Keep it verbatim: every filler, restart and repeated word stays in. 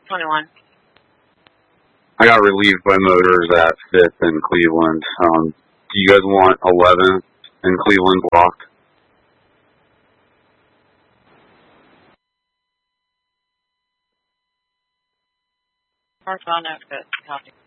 twenty-one. I got relieved by Motors at fifth in Cleveland. Um, do you guys want eleventh in Cleveland block? Northbound exit. Copy.